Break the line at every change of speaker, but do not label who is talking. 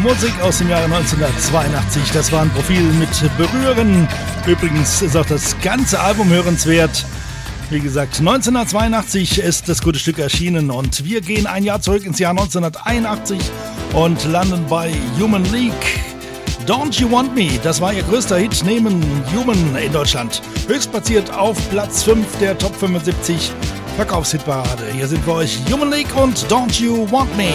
Musik aus dem Jahre 1982. Das war ein Profil mit Berühren. Übrigens ist auch das ganze Album hörenswert. Wie gesagt, 1982 ist das gute Stück erschienen und wir gehen ein Jahr zurück ins Jahr 1981 und landen bei Human League. Don't You Want Me, das war ihr größter Hit neben Human in Deutschland. Höchstplatziert auf Platz 5 der Top 75 Verkaufshitparade. Hier sind für euch Human League und Don't You Want Me.